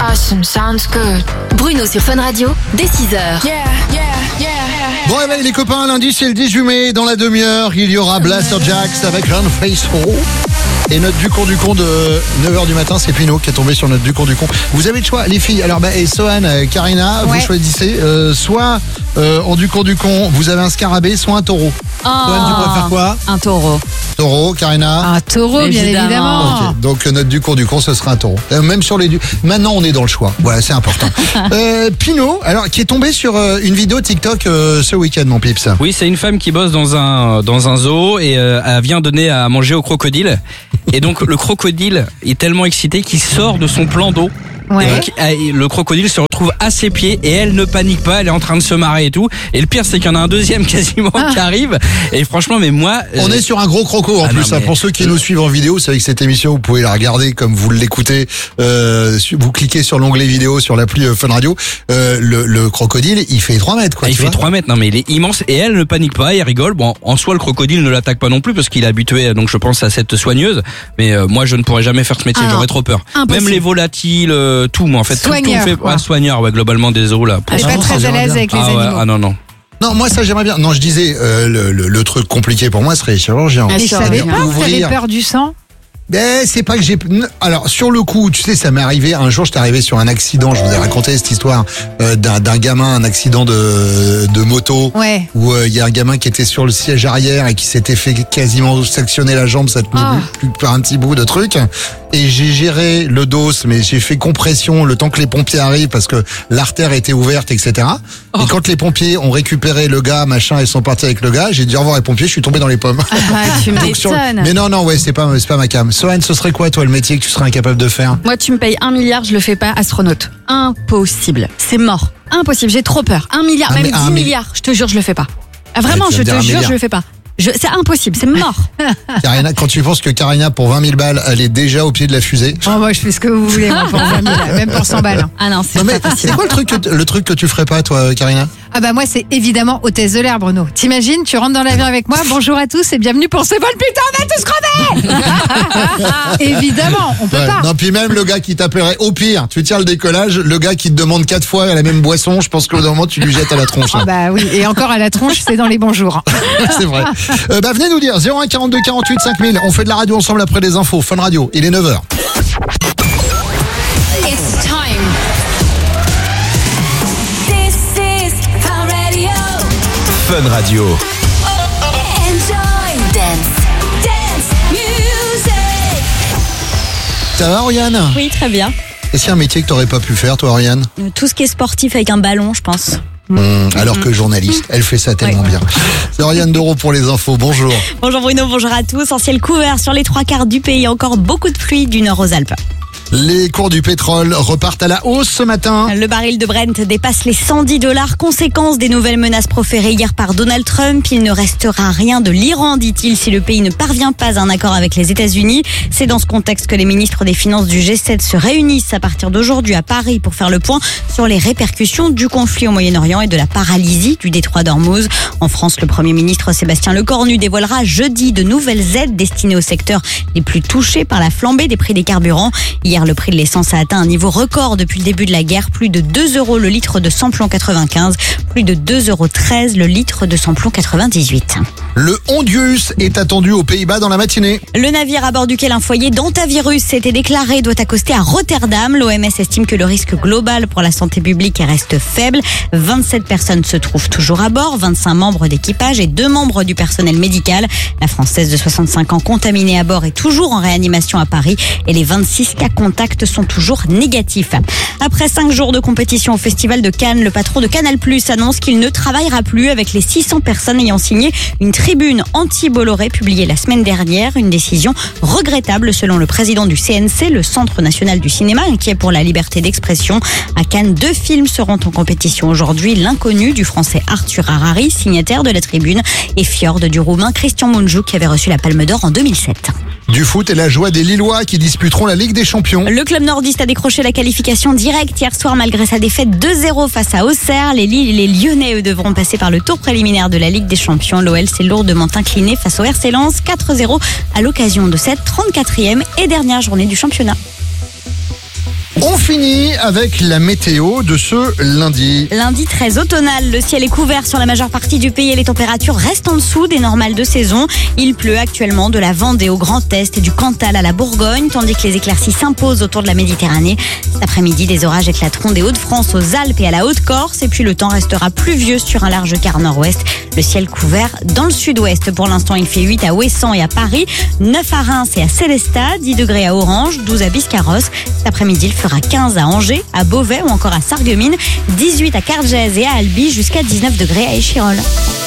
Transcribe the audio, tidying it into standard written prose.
awesome, sounds good. Bruno sur Fun Radio, dès 6h. Bon réveil les copains, lundi c'est le 18 mai, dans la demi-heure, il y aura Blaster Jacks avec Run Face Hall. Et notre Ducon du con de 9h du matin, c'est Pino qui est tombé sur notre Ducon du con. Vous avez le choix, les filles. Alors, et Sohan, Karina, vous choisissez soit en Ducon du con, vous avez un scarabée, soit un taureau. Sohan, tu préfères quoi? Un taureau. Taureau, Karina? Un taureau, bien évidemment. Okay. Donc, notre Ducon du con, ce sera un taureau. Même sur les maintenant, on est dans le choix. Voilà, c'est important. Pino, alors, qui est tombé sur une vidéo TikTok ce week-end, mon pips. Oui, c'est une femme qui bosse dans un zoo et elle vient donner à manger au crocodile. Et donc le crocodile est tellement excité qu'il sort de son plan d'eau. Ouais. Et donc le crocodile se retrouve à ses pieds et elle ne panique pas, elle est en train de se marrer et tout. Et le pire c'est qu'il y en a un deuxième quasiment qui arrive. Et franchement, mais moi... On est sur un gros croco en plus. Non, mais... Pour ceux qui nous suivent en vidéo, c'est avec cette émission, vous pouvez la regarder comme vous l'écoutez. Vous cliquez sur l'onglet vidéo sur l'appli Fun Radio. Le crocodile, il fait 3 mètres quoi. Il fait 3 mètres, non mais il est immense. Et elle ne panique pas, elle rigole. Bon, en soi le crocodile ne l'attaque pas non plus parce qu'il est habitué, donc je pense à cette soigneuse. Mais moi je ne pourrais jamais faire ce métier, j'aurais trop peur. Impossible. Même les volatiles, tout moi en fait. Soigneur, tout fait, soigneur globalement des zoos là. Elle est pas très à l'aise avec les animaux. Ah non. Non, moi ça j'aimerais bien. Non, je disais le truc compliqué pour moi serait les chirurgiens. Mais je savais pas que t'avais peur du sang. Mais c'est pas que j'ai... Alors, sur le coup, tu sais, ça m'est arrivé... Un jour, j'étais arrivé sur un accident. Je vous ai raconté cette histoire d'un gamin, un accident de moto. Ouais. Où il y a un gamin qui était sur le siège arrière et qui s'était fait quasiment sectionner la jambe. Ça tenait plus par un petit bout de truc. Et j'ai géré le dos, mais j'ai fait compression le temps que les pompiers arrivent parce que l'artère était ouverte, etc. Et quand les pompiers ont récupéré le gars, machin, ils sont partis avec le gars, j'ai dit au revoir les pompiers, je suis tombé dans les pommes. Tu m'étonnes. Mais non, ouais, c'est pas ma cam. Sohan, ce serait quoi, toi, le métier que tu serais incapable de faire? Moi, tu me payes 1 milliard, je le fais pas, astronaute. Impossible. C'est mort. Impossible, j'ai trop peur. 1 milliard, même 10 milliards, je te jure, je le fais pas. Vraiment, je te jure, je le fais pas. C'est impossible, c'est mort. Karina, quand tu penses que Karina, pour 20 000 balles, elle est déjà au pied de la fusée. Oh, moi, je fais ce que vous voulez, moi, pour 20 000, même pour 100 balles. Ah non, c'est pas possible. C'est quoi le truc que tu ferais pas, toi, Karina? Ah bah moi, c'est évidemment hôtesse de l'air, Bruno. T'imagines, tu rentres dans l'avion avec moi, bonjour à tous et bienvenue pour ce vol, putain, on va tous crever. Évidemment, on peut pas. Non, puis même le gars qui t'appellerait, au pire, tu tiens le décollage, le gars qui te demande 4 fois la même boisson, je pense qu'au moment, tu lui jettes à la tronche. Ah bah oui, et encore à la tronche, c'est dans les bons jours. C'est vrai. Venez nous dire, 01 42 48 5000, on fait de la radio ensemble après les infos. Fun Radio, il est 9h. It's time. This is Fun Radio. Fun Radio. Enjoy dance music. Ça va, Oriane? Oui, très bien. Est-ce qu'il y a un métier que t'aurais pas pu faire, toi, Oriane? Tout ce qui est sportif avec un ballon, je pense. Alors que journaliste, elle fait ça tellement bien. C'est Oriane Doro pour les infos, bonjour. Bonjour Bruno, bonjour à tous. En ciel couvert sur les 3/4 du pays, encore beaucoup de pluie du nord aux Alpes. Les cours du pétrole repartent à la hausse ce matin. Le baril de Brent dépasse les $110, conséquence des nouvelles menaces proférées hier par Donald Trump. Il ne restera rien de l'Iran, dit-il, si le pays ne parvient pas à un accord avec les États-Unis. C'est dans ce contexte que les ministres des Finances du G7 se réunissent à partir d'aujourd'hui à Paris pour faire le point sur les répercussions du conflit au Moyen-Orient et de la paralysie du détroit d'Ormuz. En France, le Premier ministre Sébastien Lecornu dévoilera jeudi de nouvelles aides destinées aux secteurs les plus touchés par la flambée des prix des carburants. Hier, le prix de l'essence a atteint un niveau record depuis le début de la guerre. Plus de 2 € le litre de samplon 95, plus de 2,13 € le litre de samplon 98. Le Hondius est attendu aux Pays-Bas dans la matinée. Le navire à bord duquel un foyer d'hantavirus s'était déclaré doit accoster à Rotterdam. L'OMS estime que le risque global pour la santé publique reste faible. 27 personnes se trouvent toujours à bord, 25 membres d'équipage et 2 membres du personnel médical. La Française de 65 ans contaminée à bord est toujours en réanimation à Paris et les 26 cas contacts sont toujours négatifs. Après 5 jours de compétition au Festival de Cannes, le patron de Canal+ annonce qu'il ne travaillera plus avec les 600 personnes ayant signé une tribune anti-Bolloré publiée la semaine dernière. Une décision regrettable selon le président du CNC, le Centre National du Cinéma, inquiet pour la liberté d'expression. À Cannes, 2 films seront en compétition aujourd'hui. L'inconnu du français Arthur Harari, signataire de la tribune, et Fjord du roumain Christian Mungiu qui avait reçu la Palme d'Or en 2007. Du foot et la joie des Lillois qui disputeront la Ligue des Champions. Le club nordiste a décroché la qualification directe hier soir malgré sa défaite 2-0 face à Auxerre. Les Lyonnais, eux, devront passer par le tour préliminaire de la Ligue des Champions. L'OL s'est lourdement incliné face au RC Lens 4-0 à l'occasion de cette 34e et dernière journée du championnat. On finit avec la météo de ce lundi. Lundi très automnal, le ciel est couvert sur la majeure partie du pays et les températures restent en dessous des normales de saison. Il pleut actuellement de la Vendée au Grand Est et du Cantal à la Bourgogne, tandis que les éclaircies s'imposent autour de la Méditerranée. Cet après-midi, des orages éclateront des Hauts-de-France aux Alpes et à la Haute-Corse, et puis le temps restera pluvieux sur un large quart nord-ouest. Le ciel couvert dans le sud-ouest. Pour l'instant, il fait 8 à Ouessant et à Paris, 9 à Reims et à Célestat, 10 degrés à Orange, 12 à Biscarrosse. Cet après-midi, il fera 15 à Angers, à Beauvais ou encore à Sarreguemines, 18 à Cargèse et à Albi, jusqu'à 19 degrés à Échirolles.